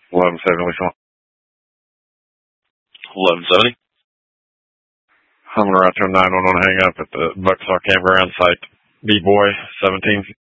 1170, which one? 1170. I'm going to route to a 911 hang up at the Bucksaw Campground site. B-Boy, 17.